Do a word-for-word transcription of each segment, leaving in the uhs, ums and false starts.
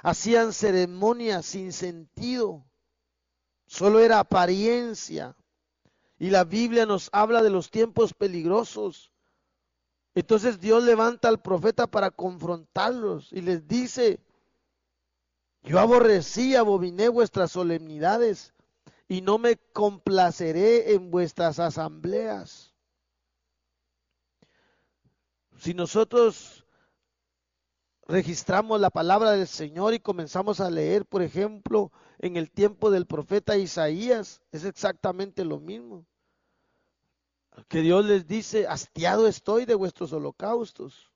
hacían ceremonias sin sentido, solo era apariencia. Y la Biblia nos habla de los tiempos peligrosos. Entonces Dios levanta al profeta para confrontarlos y les dice: yo aborrecí, abominé vuestras solemnidades y no me complaceré en vuestras asambleas. Si nosotros registramos la palabra del Señor y comenzamos a leer, por ejemplo, en el tiempo del profeta Isaías, es exactamente lo mismo. Que Dios les dice: hastiado estoy de vuestros holocaustos.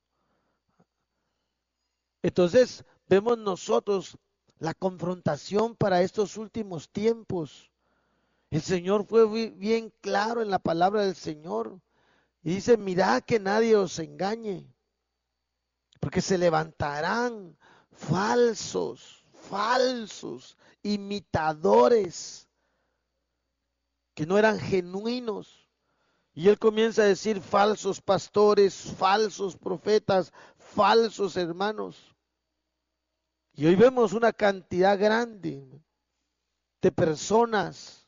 Entonces vemos nosotros la confrontación para estos últimos tiempos. El Señor fue bien claro en la palabra del Señor y dice: mirad que nadie os engañe, porque se levantarán falsos, falsos, imitadores, que no eran genuinos. Y Él comienza a decir: falsos pastores, falsos profetas, falsos hermanos. Y hoy vemos una cantidad grande de personas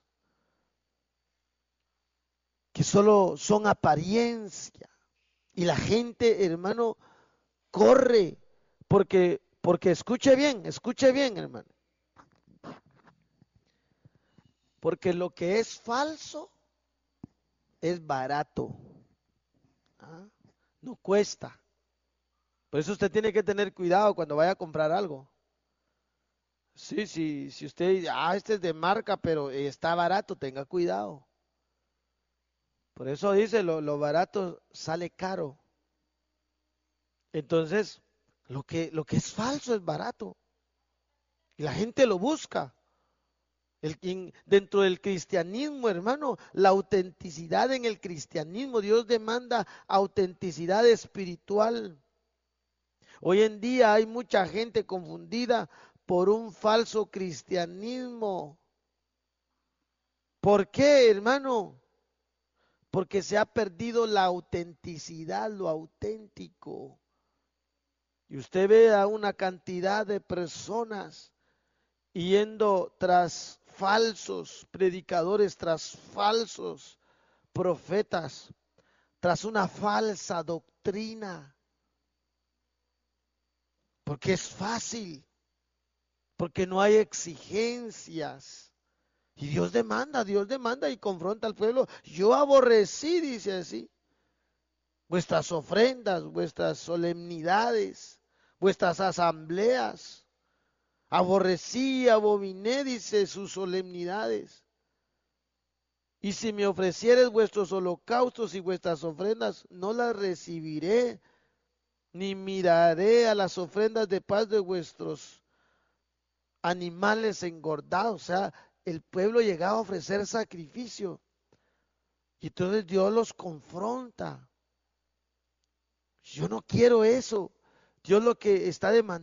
que solo son apariencia. Y la gente, hermano, corre porque, porque escuche bien, escuche bien, hermano. Porque lo que es falso es barato. ¿Ah? No cuesta. Por eso usted tiene que tener cuidado cuando vaya a comprar algo. Sí, sí, si usted dice: ah, este es de marca, pero está barato, tenga cuidado. Por eso dice: lo, lo barato sale caro. Entonces, lo que, lo que es falso es barato. Y la gente lo busca. El, en, dentro del cristianismo, hermano, la autenticidad en el cristianismo, Dios demanda autenticidad espiritual. Hoy en día hay mucha gente confundida por un falso cristianismo. ¿Por qué, hermano? Porque se ha perdido la autenticidad, lo auténtico. Y usted ve a una cantidad de personas yendo tras falsos predicadores, tras falsos profetas, tras una falsa doctrina. Porque es fácil, porque no hay exigencias. Y Dios demanda, Dios demanda y confronta al pueblo. Yo aborrecí, dice así, vuestras ofrendas, vuestras solemnidades, vuestras asambleas. Aborrecí, abominé, dice, sus solemnidades. Y si me ofrecieres vuestros holocaustos y vuestras ofrendas, no las recibiré, ni miraré a las ofrendas de paz de vuestros animales engordados. O sea, el pueblo llegaba a ofrecer sacrificio. Y entonces Dios los confronta. Yo no quiero eso. Dios lo que está demandando